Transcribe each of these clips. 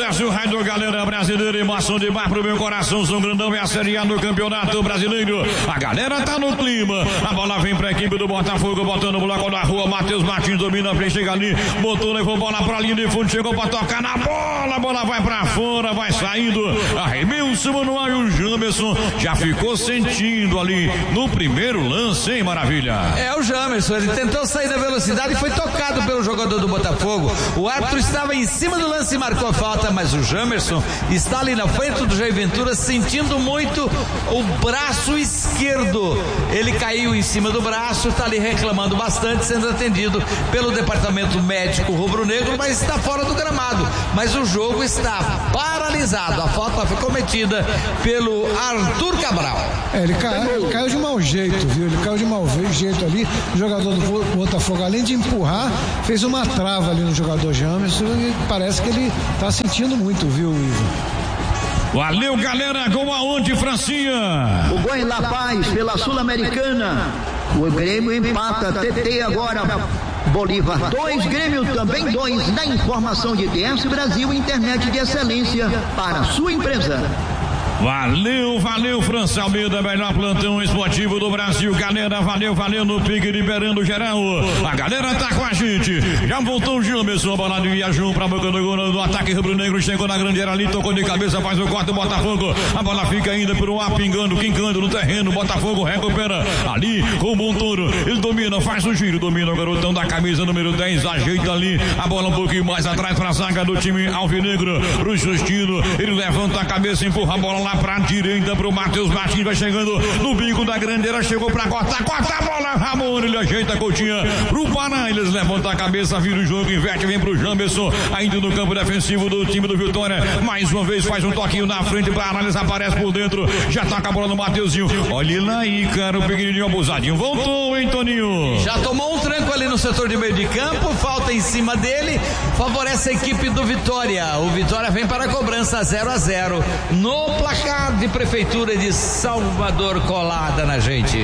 Brasil, Rádio Galera Brasileira, emoção de bar pro meu coração, São Grandão é a Série A do Campeonato Brasileiro. A galera tá no clima, a bola vem pra equipe do Botafogo, botando o bloco da rua, Matheus Martins domina, chega ali, botou, levou bola pra linha de fundo, chegou pra tocar na bola, a bola vai pra fora, vai saindo, arremesso manual e o Jamerson já ficou sentindo ali no primeiro lance, hein, Maravilha? É o Jamerson, ele tentou sair da velocidade e foi tocado pelo jogador do Botafogo. O árbitro estava em cima do lance e marcou a falta, mas o Jamerson está ali na frente do Jair Ventura sentindo muito o braço esquerdo. Ele caiu em cima do braço, está ali reclamando bastante, sendo atendido pelo departamento médico rubro-negro, mas está fora do gramado. Mas o jogo está paralisado. A falta foi cometida pelo Arthur Cabral. Ele caiu de mau jeito, viu? Ele caiu de mau jeito ali. O jogador do Botafogo, além de empurrar, fez uma trava ali no jogador Jamerson e parece que ele tá sentindo muito, viu, Ivo? Valeu, galera. Gol aonde, Francinha? O gol em La Paz, pela Sul-Americana. O Grêmio empata. TT agora. Bolívar 2, Grêmio também 2. Na informação de DS Brasil, internet de excelência para a sua empresa. Valeu, França Almeida, melhor plantão esportivo do Brasil, galera, valeu no pique, liberando geral, a galera tá com a gente, já voltou o Jamerson, a bola viajou pra boca do gol do ataque rubro-negro, chegou na grande área ali, tocou de cabeça, faz o corte do Botafogo, a bola fica ainda pro ar, pingando, quincando no terreno, Botafogo recupera, ali, com o Montoro, ele domina, faz o giro, domina o garotão da camisa número 10, ajeita ali, a bola um pouquinho mais atrás pra zaga do time alvinegro, pro Justino, ele levanta a cabeça, empurra a bola lá pra direita pro Matheus Martins, vai chegando no bico da grandeira, chegou pra corta a bola, Ramon, ele ajeita a Coutinho pro Pará, eles levantam a cabeça, vira o jogo, inverte, vem pro Jamerson, ainda no campo defensivo do time do Vitória, mais uma vez faz um toquinho na frente pra analisar, aparece por dentro, já toca a bola no Mateuzinho, olha ele aí, cara, o pequenininho abusadinho, voltou, hein, Toninho? Já tomou um tranco ali no setor de meio de campo, falta em cima dele, favorece a equipe do Vitória, o Vitória vem para a cobrança 0-0, no placar de Prefeitura de Salvador, colada na gente.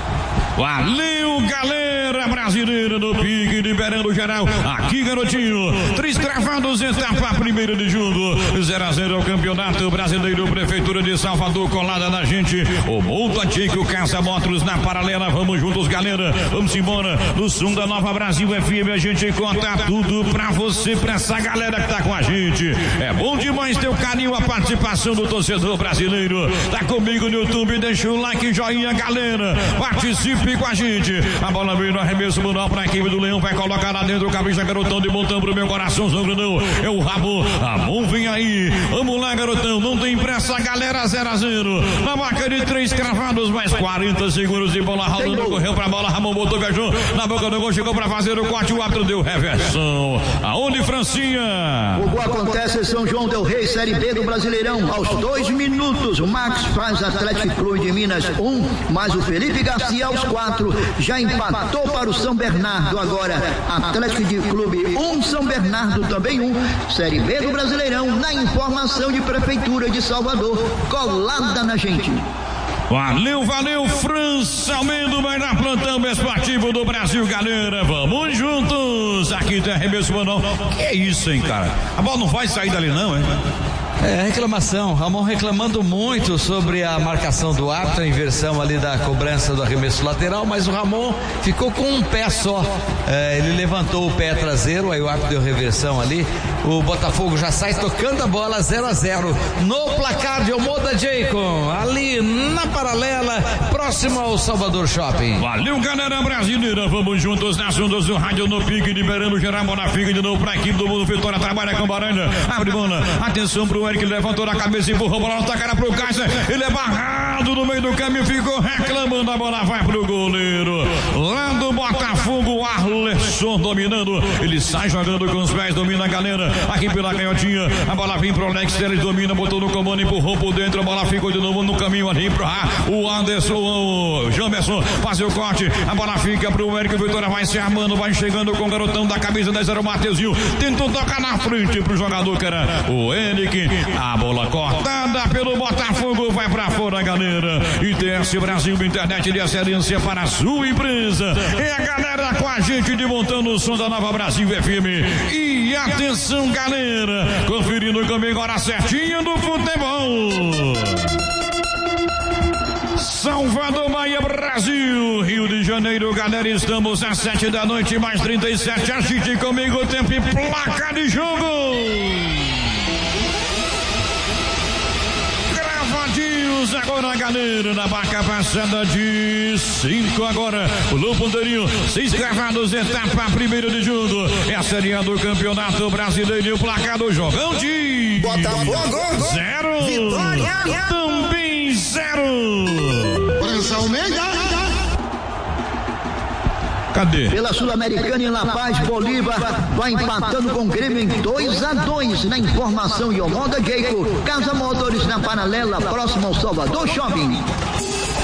Valeu, galera brasileira do pique, liberando geral. Aqui, garotinho, 3 travados, etapa 1ª de julho, 0-0 ao Campeonato Brasileiro, Prefeitura de Salvador, colada na gente. O Monta Tcheco, Caça Motors na paralela. Vamos juntos, galera. Vamos embora. No som da Nova Brasil FM, a gente conta tudo pra você, pra essa galera que tá com a gente. É bom demais ter o carinho, a participação do torcedor brasileiro. Tá comigo no YouTube, deixa o like, joinha, galera. Participe com a gente, a bola veio no arremesso manual pra equipe do Leão, vai colocar lá dentro o cabeça, garotão de montão pro meu coração, São Grandão, é o Ramon vem aí, vamos lá, garotão, não tem pressa, galera, 0-0, na marca de 3 cravados, mais 40 segundos de bola rolando, correu pra bola, Ramon botou, viajou, na boca do gol, chegou pra fazer o corte, o árbitro deu reversão, aonde, Francinha? O gol acontece em São João del Rei, Série B do Brasileirão, aos 2 minutos, o Max faz Atlético Clube de Minas 1, mais o Felipe Garcia aos 4, já empatou para o São Bernardo agora, Atlético de Clube 1, São Bernardo também 1, Série B do Brasileirão, na informação de Prefeitura de Salvador, colada na gente. Valeu, França Almeida, vai dar plantão esportivo do Brasil, galera, vamos juntos, aqui tem arremesso manual, que é isso, hein, cara, a bola não vai sair dali não, hein? Reclamação, Ramon reclamando muito sobre a marcação do árbitro, a inversão ali da cobrança do arremesso lateral, mas o Ramon ficou com um pé só, ele levantou o pé traseiro, aí o árbitro deu reversão ali, o Botafogo já sai tocando a bola, 0-0, no placar de Omoda Jacob, ali na paralela, próximo ao Salvador Shopping. Valeu, galera brasileira, vamos juntos nas ondas do rádio no pique, liberando geral, bola fica de novo pra equipe do Mundo Vitória, trabalha com Baranha, abre bola, atenção pro Eric, levantou na cabeça, empurrou a bola na cara pro Caixa, ele é barrado no meio do caminho, ficou reclamando, a bola vai pro goleiro, lá do Botafogo, Arleson dominando, ele sai jogando com os pés, domina a galera, aqui pela canhotinha, a bola vem pro Alex, ele domina, botou no comando, empurrou por dentro, a bola ficou de novo no caminho ali pro o Anderson, o Jamerson, faz o corte, a bola fica pro Eric, o Vitória vai se armando, vai chegando com o garotão da camisa 10, era o Mateuzinho, tentou tocar na frente pro jogador que era o Eric, a bola cortada pelo Botafogo, vai pra fora, galera, ITS Brasil, internet de excelência para a sua empresa, é a galera com a gente de montando o som da Nova Brasil FM, e atenção, Atenção, galera, conferindo comigo hora certinha do futebol. Salvador, Bahia, Brasil, Rio de Janeiro, galera, estamos às 7 da noite, mais 37, assiste comigo o tempo e placa de jogo. Gravadinhos agora, galera, na barca passada de 5 agora, o ponteirinho, 6 gravados, etapa primeira de jogo, é a Série A do Campeonato Brasileiro, e o placar do jogão de Botafogo 0, Vitória também 0. Cadê? Pela Sul-Americana em La Paz, Bolívar vai empatando com o Grêmio em 2-2 na informação Yomoda Jeico, Casa Motores na Paralela, próximo ao Salvador Shopping.